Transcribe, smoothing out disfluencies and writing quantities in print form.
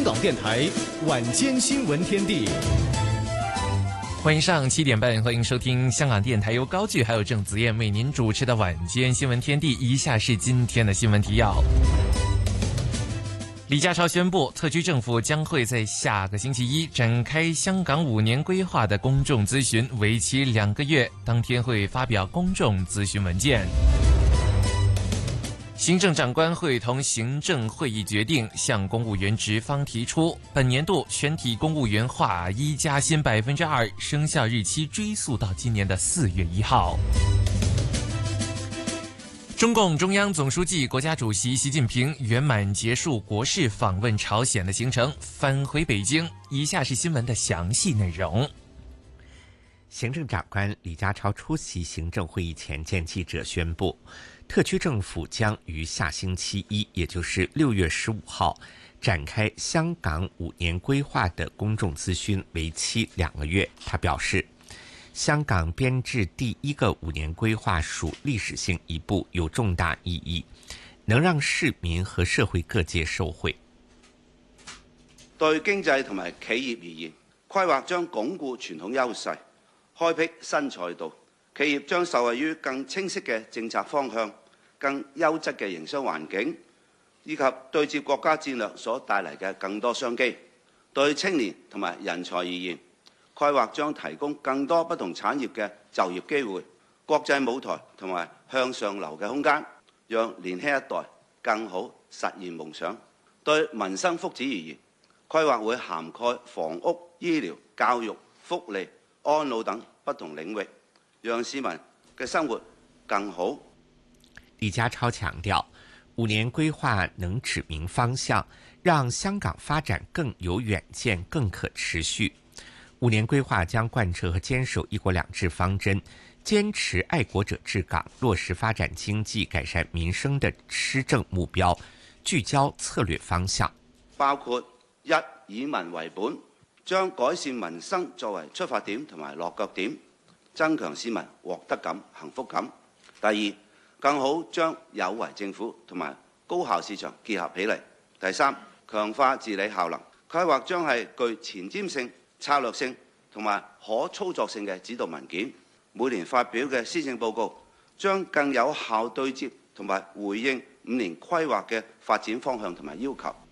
港电台晚间新闻天地。 欢迎上7点半，欢迎收听香港电台由高炬还有郑子燕为您主持的晚间新闻天地。以下是今天的新闻提要。李家超宣布，特区政府将会在下个星期一展开香港5年规划的公众咨询，为期2个月，当天会发表公众咨询文件。行政长官会同行政会议决定，向公务员职方提出，本年度全体公务员划一加薪2%，生效日期追溯到今年的4月1号。中共中央总书记、国家主席习近平圆满结束国事访问朝鲜的行程，返回北京。以下是新闻的详细内容。 行政长官李家超出席行政会议前见记者宣布，特区政府将于下星期一，也就是6月15号，展开香港5年规划的公众咨询，为期2个月。他表示，香港编制第1个5年規劃屬歷史性一步，有重大意義，能讓市民和社會各界受惠。 對經濟同埋企業而言，規劃將鞏固傳統優勢，開闢新賽道，企業將受惠於更清晰嘅政策方向、更優質嘅營商環境，以及對接國家戰略所帶嚟嘅更多商機。對青年同埋人才而言，規劃將提供更多不同產業嘅就業機會、國際舞台同埋向上流嘅空間，讓年輕一代更好實現夢想。對民生福祉而言，規劃會涵蓋房屋、醫療、教育、福利、安老等不同領域，讓市民嘅生活更好。 李家超強調，5年規劃能指明方向，讓香港發展更有遠見、更可持續。5年規劃將貫徹和堅守一國兩制方針，堅持愛國者治港，落實發展經濟、改善民生的施政目標，聚焦策略方向。 包括1以民為本，將改善民生作為出發點同埋落腳點，增強市民獲得感、幸福感。第2，更好將有為政府同埋高效市場結合起嚟。第3，強化治理效能，規劃將係具前瞻性、策略性同埋可操作性嘅指導文件，每年發表嘅施政報告將更有效對接同埋回應5年規劃嘅發展方向同埋要求。